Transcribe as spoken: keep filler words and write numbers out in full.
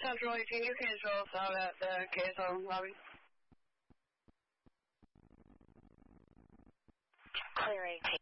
Central eighteen, you can show us out at the K S O lobby. Clear eighteen.